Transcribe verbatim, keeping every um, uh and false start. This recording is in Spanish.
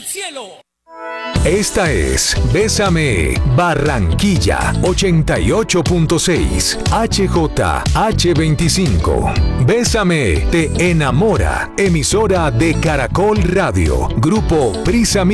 cielo. Esta es Bésame Barranquilla ochenta y ocho punto seis H J H veinticinco. Bésame te enamora. Emisora de Caracol Radio. Grupo Prisa